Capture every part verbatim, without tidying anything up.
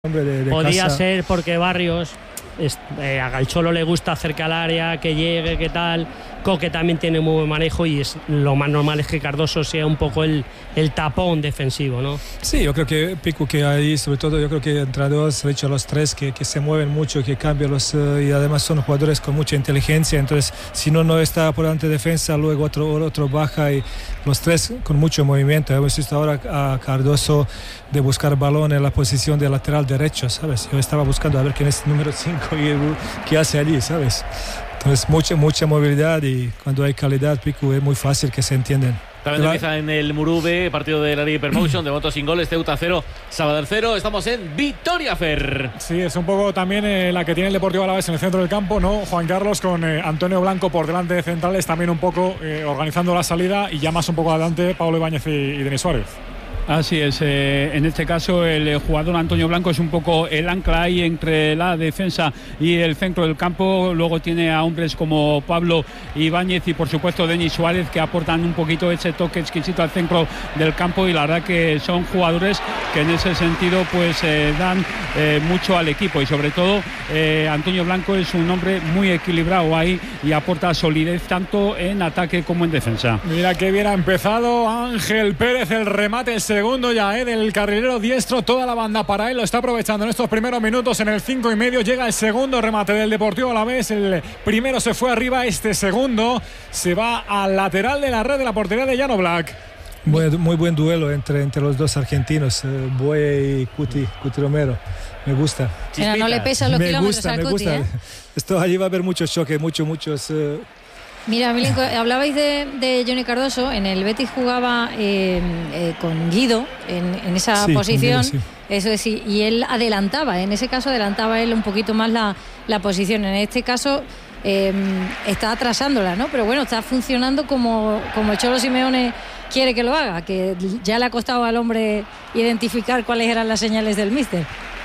De, de Podía casa. ser porque Barrios es, eh, al Cholo le gusta cerca al área, que llegue, que tal. Coque también tiene muy buen manejo y es, lo más normal es que Cardoso sea un poco el, el tapón defensivo, ¿no? Sí, yo creo que Pico, que ahí sobre todo yo creo que entre dos, de hecho los tres que, que se mueven mucho, que cambian los uh, y además son jugadores con mucha inteligencia, entonces si uno no está por delante de defensa, luego otro, otro baja y los tres con mucho movimiento. Hemos visto ahora a Cardoso de buscar balón en la posición de lateral derecho, ¿sabes? Yo estaba buscando a ver quién es el número cinco y qué hace allí, ¿sabes? Entonces mucha, mucha movilidad y cuando hay calidad, Pico, es muy fácil que se entiendan. También empieza en el Murube, partido de la Liga Hypermotion, de votos sin goles, Ceuta cero, Sabadell cero. Estamos en Vitoria, Fer. Sí, es un poco también eh, la que tiene el Deportivo Alavés en el centro del campo, ¿no? Juan Carlos con eh, Antonio Blanco por delante de centrales, también un poco eh, organizando la salida, y ya más un poco adelante Pablo Ibáñez y, y Denis Suárez. Así es, eh, en este caso el jugador Antonio Blanco es un poco el ancla ahí entre la defensa y el centro del campo. Luego tiene a hombres como Pablo Ibáñez y por supuesto Denis Suárez, que aportan un poquito ese toque exquisito al centro del campo, y la verdad que son jugadores que en ese sentido pues eh, dan eh, mucho al equipo, y sobre todo eh, Antonio Blanco es un hombre muy equilibrado ahí y aporta solidez tanto en ataque como en defensa. Mira que bien ha empezado Ángel Pérez, el remate, el segundo ya eh, del carrilero diestro, toda la banda para él, lo está aprovechando en estos primeros minutos. En el cinco y medio llega el segundo remate del Deportivo Alavés. El primero se fue arriba, este segundo se va al lateral de la red de la portería de Jan Oblak. Muy, muy buen duelo entre, entre los dos argentinos, eh, Boye y Cuti, Cuti Romero. Me gusta. Pero no le pesan los me kilómetros gusta, al me Cuti, gusta. ¿eh? Esto allí va a haber muchos choques, muchos, muchos. Eh, Mira, Milenko, hablabais de, de Johnny Cardoso. En el Betis jugaba eh, eh, con Guido en, en esa sí, posición. Guido, sí. Eso es, y, y él adelantaba. En ese caso adelantaba él un poquito más la, la posición. En este caso eh, está atrasándola, ¿no? Pero bueno, está funcionando como, como el Cholo Simeone quiere que lo haga, que ya le ha costado al hombre identificar cuáles eran las señales del míster.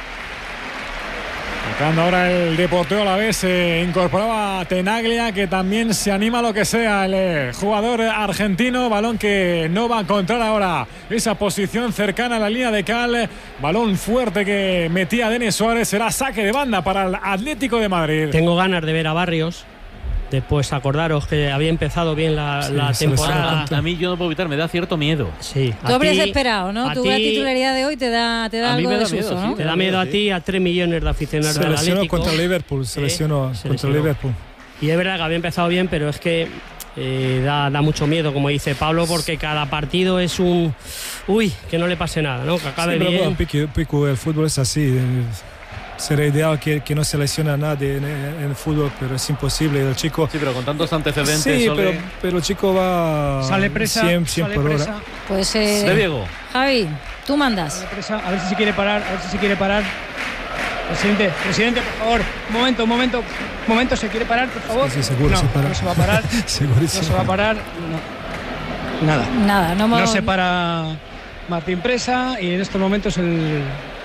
Tocando ahora el Deportivo Alavés, se incorporaba Tenaglia, que también se anima a lo que sea el eh, jugador argentino. Balón que no va a encontrar ahora esa posición cercana a la línea de cal. Balón fuerte que metía Denis Suárez. Será saque de banda para el Atlético de Madrid. Tengo ganas de ver a Barrios. Después acordaros que había empezado bien la, sí, la temporada. A mí yo no puedo evitar, me da cierto miedo. Sí. Tú habrías esperado, ¿no? Tu titularidad de hoy te da, te da algo de susto, ¿no? Sí, te da miedo a ti, a tres millones de aficionados del Atlético. Se lesionó contra Liverpool, se lesionó sí, contra Liverpool. Y es verdad que había empezado bien, pero es que eh, da, da mucho miedo, como dice Pablo, porque cada partido es un... Uy, que no le pase nada, ¿no? Que acabe sí, pero bien. Bueno, Pico, Pico, el fútbol es así. Sería ideal que, que no se lesione a nadie en, en el fútbol, pero es imposible. El chico, sí, pero con tantos antecedentes. Sí, Sole... pero, pero el chico va sale presa, cien, cien sale por presa. hora. Pues eh, de Diego. Javi, tú mandas. Sale presa, a ver si se quiere parar, a ver si se quiere parar. Presidente, presidente, por favor, un momento, un momento, un momento, ¿se quiere parar, por favor? Sí, sí, seguro no, se para. no se va a parar. No se va a parar. No. Nada. Nada, no, no se para Martín Presa, y en estos momentos el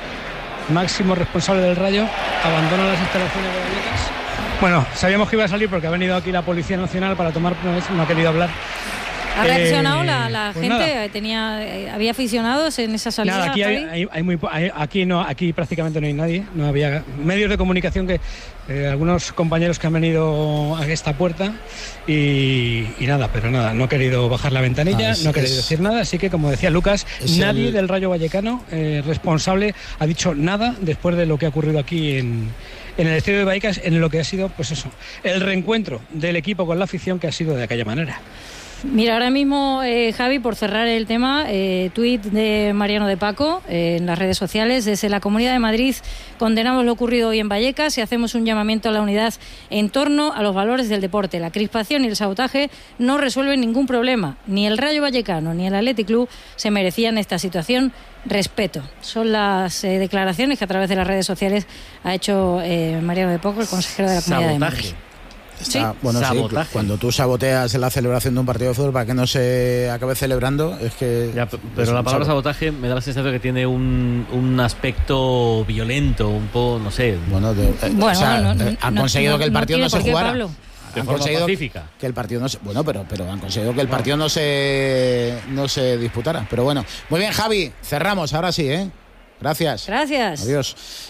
máximo responsable del Rayo abandona las instalaciones de Vallecas. Bueno, sabíamos que iba a salir porque ha venido aquí la Policía Nacional para tomar, no ha querido hablar. ¿Ha reaccionado eh, la, la pues gente? Nada. Tenía, ¿Había aficionados en esa salida? Nada, aquí, hay, hay, hay muy, hay, aquí, no, aquí prácticamente no hay nadie. No había medios de comunicación, que eh, algunos compañeros que han venido a esta puerta y, y nada, pero nada, no ha querido bajar la ventanilla, ah, es, no ha querido es, decir nada. Así que, como decía Lucas, nadie el... del Rayo Vallecano eh, responsable ha dicho nada después de lo que ha ocurrido aquí en... en el estadio de Vallecas, en lo que ha sido, pues eso, el reencuentro del equipo con la afición, que ha sido de aquella manera. Mira, ahora mismo, eh, Javi, por cerrar el tema, eh, tuit de Mariano de Paco eh, en las redes sociales. Desde la Comunidad de Madrid condenamos lo ocurrido hoy en Vallecas y hacemos un llamamiento a la unidad en torno a los valores del deporte. La crispación y el sabotaje no resuelven ningún problema. Ni el Rayo Vallecano ni el Athletic Club se merecían esta situación. Respeto. Son las eh, declaraciones que a través de las redes sociales ha hecho eh, Mariano de Paco, el consejero de la Comunidad Sabotaje. de Madrid. Está, ¿Sí? bueno, Sabotaje. Sí, cuando tú saboteas en la celebración de un partido de fútbol para que no se acabe celebrando, es que... Ya, pero la palabra sabotaje me da la sensación de que tiene un, un aspecto violento, un poco, no sé... Bueno, de, eh, bueno o sea, no, no, eh, han no, conseguido no, que el partido no, no se qué, jugara. Pablo. De han forma conseguido pacífica. Que el partido no se, bueno, pero, pero han conseguido que el partido no se, no se disputara. Pero bueno, muy bien, Javi, cerramos, ahora sí, ¿eh? Gracias. Gracias. Adiós.